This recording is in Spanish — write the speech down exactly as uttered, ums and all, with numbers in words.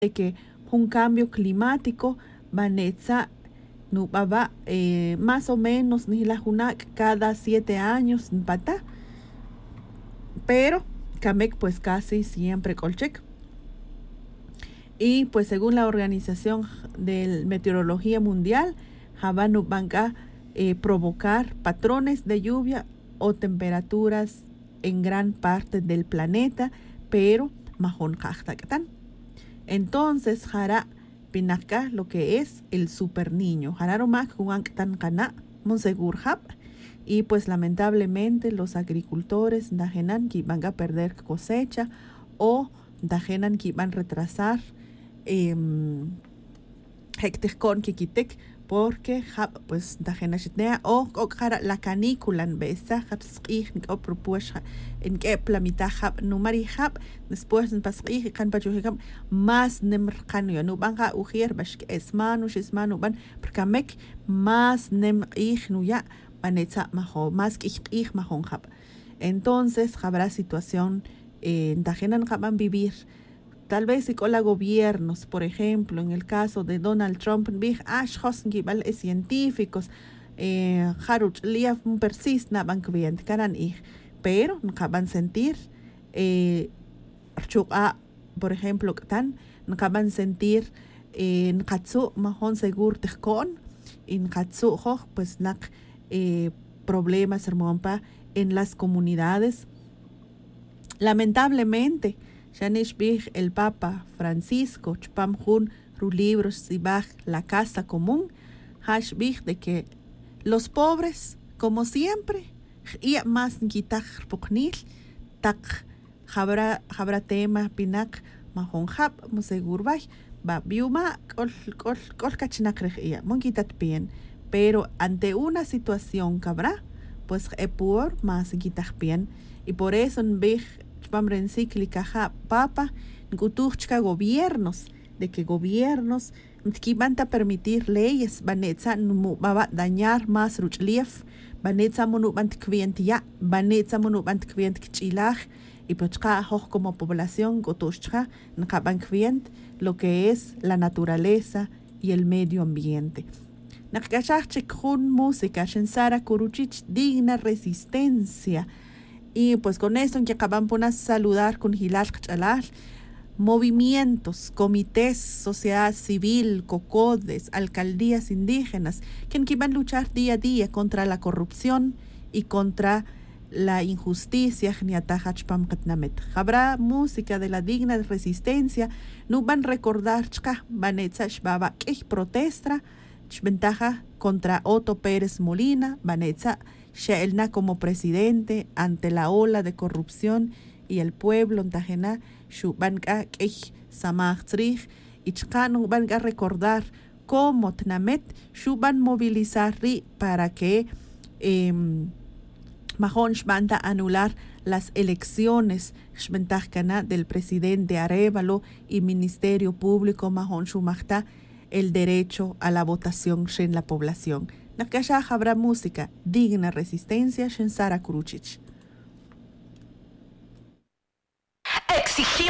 de que un cambio climático vanetza nubaba eh, más o menos ni la junac cada siete años pata, pero Camek pues casi siempre colchec. Y pues según la Organización de Meteorología Mundial, Habanu van a eh, provocar patrones de lluvia o temperaturas en gran parte del planeta, pero majón kajtaktan. Entonces, jara pinaka lo que es el super niño. Jararomak juan tan kana monsegurhap. Y pues lamentablemente los agricultores dajenan que van a perder cosecha o dajenan que van a retrasar eh, hectecon que quitek porque pues dajena shitnea o o jara la canícula en besa hatskih o propuesta en que la mitad hab numari hab después en pasqih kan pajuhikam más nemr kan yo no banga ujier bash esmanu shismanu ban prkamek más nem ih nu ya banetza maho más que ih mahon hab. Entonces habrá situación en eh, dajenan haban vivir. Tal vez si con los gobiernos, por ejemplo, en el caso de Donald Trump, científicos, Haruch Liaf persist na bank karan ich, pero no van sentir, eh, por ejemplo, tan no van sentir en katsu mahon segur tejkon, en katsu ho pues nak eh, problemas hermompa en las comunidades. Lamentablemente, Shanish Big, el Papa Francisco, Chpam Jun, Rulibros, Sibaj, la Casa Común, Hash Big, de que los pobres, como siempre, y más guitar poknil, tak, habra, habra tema, pinak, mahon hab, musegurbay, ba biuma, kol, kol, kol kachinakregia, mongitat bien, pero ante una situación cabra, pues epur más guitar bien, y por eso en Big, Pamre encíclica ja papa gutuchka gobiernos de que gobiernos que van a permitir leyes vanetza no va a dañar más ruchlief vanetza monu bant kvientia vanetza monu bant kvient kichilaj y pochka hoj como población gotuchka nkaban kvient lo que es la naturaleza y el medio ambiente. Nakashach chekun música shensara kuruchich digna resistencia. Y pues con esto en que acabamos de saludar con Hilal Kachalal, movimientos, comités, sociedad civil, cocodes, alcaldías indígenas, que van a luchar día a día contra la corrupción y contra la injusticia. Habrá música de la digna resistencia, no van a recordar que protesta ventaja contra Otto Pérez Molina, Vanessa Sheelna como presidente ante la ola de corrupción y el pueblo tajena shubanka kech samachtrich y chkanu van a recordar cómo Tnamet shuban movilizar para que eh, Mahon shbanda anular las elecciones shbentajkana del presidente Arévalo y Ministerio Público Mahon shumachta el derecho a la votación en la población. Nakasha habrá música, digna resistencia en Sara Kuruchich. Exigimos